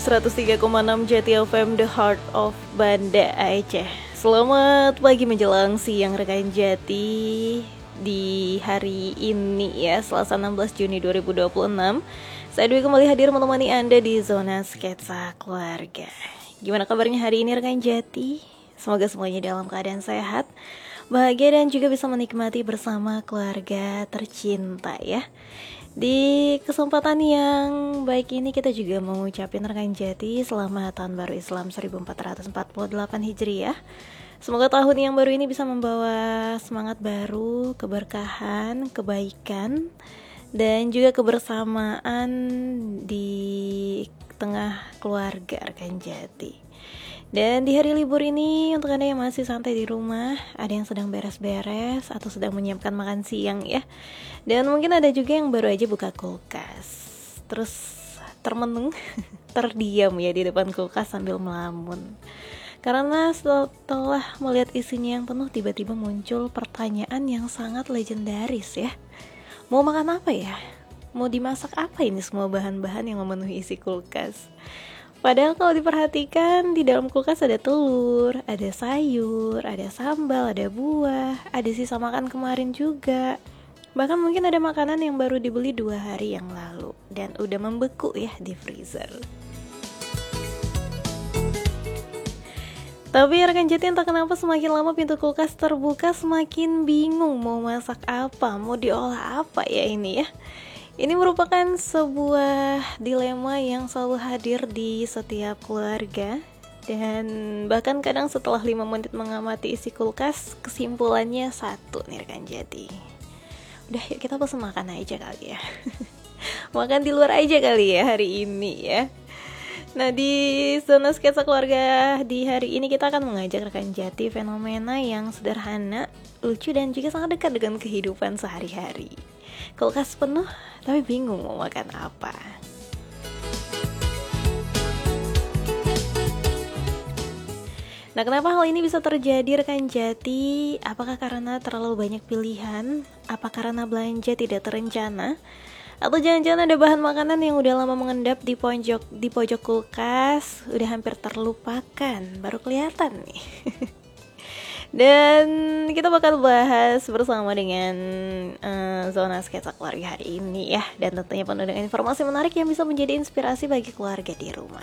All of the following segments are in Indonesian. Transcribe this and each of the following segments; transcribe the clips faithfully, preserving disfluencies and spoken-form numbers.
seratus tiga koma enam Jati F M, The Heart of Banda Aceh. Selamat pagi menjelang siang rekan Jati. Di hari ini ya, Selasa enam belas Juni dua ribu dua puluh enam, saya Dwi kembali hadir menemani Anda di Zona Sketsa Keluarga. Gimana kabarnya hari ini rekan Jati? Semoga semuanya dalam keadaan sehat, bahagia dan juga bisa menikmati bersama keluarga tercinta ya. Di kesempatan yang baik ini kita juga mau ngucapin rekan Jati selamat Tahun Baru Islam seribu empat ratus empat puluh delapan Hijriah. Semoga tahun yang baru ini bisa membawa semangat baru, keberkahan, kebaikan, dan juga kebersamaan di tengah keluarga rekan Jati. Dan di hari libur ini, untuk Anda yang masih santai di rumah, ada yang sedang beres-beres atau sedang menyiapkan makan siang ya. Dan mungkin ada juga yang baru aja buka kulkas, terus termenung, terdiam ya di depan kulkas sambil melamun. Karena setelah melihat isinya yang penuh, tiba-tiba muncul pertanyaan yang sangat legendaris ya. Mau makan apa ya? Mau dimasak apa ini semua bahan-bahan yang memenuhi isi kulkas? Padahal kalau diperhatikan, di dalam kulkas ada telur, ada sayur, ada sambal, ada buah, ada sisa makan kemarin juga. Bahkan mungkin ada makanan yang baru dibeli dua hari yang lalu dan udah membeku ya di freezer. Tapi rekan Jati, entah kenapa semakin lama pintu kulkas terbuka semakin bingung mau masak apa, mau diolah apa ya ini ya. Ini merupakan sebuah dilema yang selalu hadir di setiap keluarga. Dan bahkan kadang setelah lima menit mengamati isi kulkas, kesimpulannya satu nih rekan Jati. Udah yuk kita pesen makan aja kali ya. Makan di luar aja kali ya hari ini ya. Nah, di Zona Sketsa Keluarga di hari ini kita akan mengajak rekan Jati fenomena yang sederhana, lucu dan juga sangat dekat dengan kehidupan sehari-hari. Kulkas penuh tapi bingung mau makan apa. Nah, kenapa hal ini bisa terjadi rekan Jati? Apakah karena terlalu banyak pilihan? Apa karena belanja tidak terencana? Atau jangan-jangan ada bahan makanan yang udah lama mengendap di pojok di pojok kulkas, udah hampir terlupakan, baru kelihatan nih. Dan kita bakal bahas bersama dengan uh, Zona Sketsa Keluarga hari ini ya. Dan tentunya penuh dengan informasi menarik yang bisa menjadi inspirasi bagi keluarga di rumah.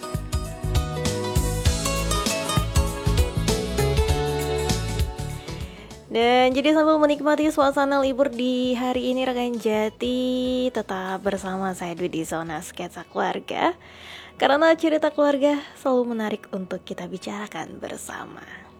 Dan jadi sambil menikmati suasana libur di hari ini rekan Jati, tetap bersama saya Dwi di Zona Sketsa Keluarga. Karena cerita keluarga selalu menarik untuk kita bicarakan bersama.